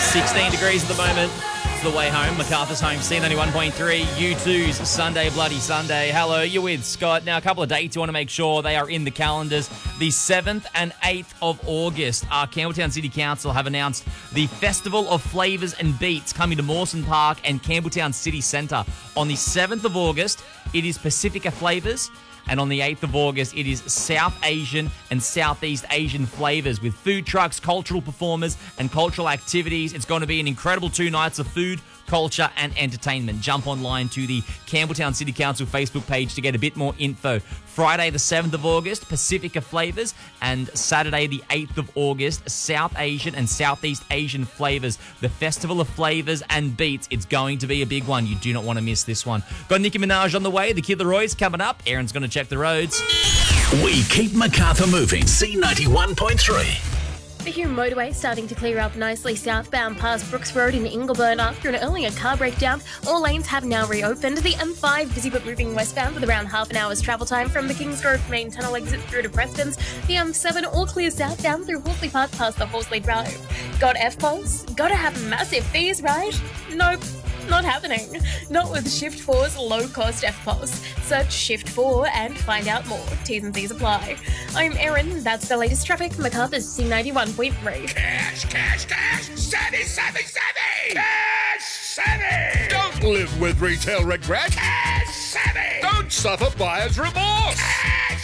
16 degrees at the moment. It's the way home. MacArthur's home, C91.3, U2's Sunday Bloody Sunday. Hello, you're with Scott. Now, a couple of dates you want to make sure they are in the calendars. The 7th and 8th of August, our Campbelltown City Council have announced the Festival of Flavours and Beats coming to Mawson Park and Campbelltown City Centre. On the 7th of August, it is Pacifica Flavours. And on the 8th of August, it is South Asian and Southeast Asian flavours with food trucks, cultural performers and cultural activities. It's going to be an incredible 2 nights of food, culture and entertainment. Jump online to the Campbelltown City Council Facebook page to get a bit more info. Friday the 7th of August, Pacifica Flavours, and Saturday the 8th of August, South Asian and Southeast Asian flavours. The Festival of Flavours and Beats. It's going to be a big one. You do not want to miss this one. Got Nicki Minaj on the way. The Kid Leroy's coming up. Aaron's going to check the roads. We keep MacArthur moving. C91.3. The Hume motorway starting to clear up nicely southbound past Brooks Road in Ingleburn after an earlier car breakdown. All lanes have now reopened. The M5 busy but moving westbound with around half an hour's travel time from the Kingsgrove main tunnel exit through to Preston's. The M7 all clear southbound through Horsley Park past the Horsley Drive. Got F-Pulse? Gotta have massive fees, right? Nope. Not happening. Not with Shift 4's low-cost F-Pulse. Search Shift 4 and find out more. T's and C's apply. I'm Erin. That's the latest traffic. MacArthur's C91.3. Cash, cash, cash! Savvy, savvy, savvy! Cash savvy! Don't live with retail regret. Cash savvy! Don't suffer buyer's remorse. Cash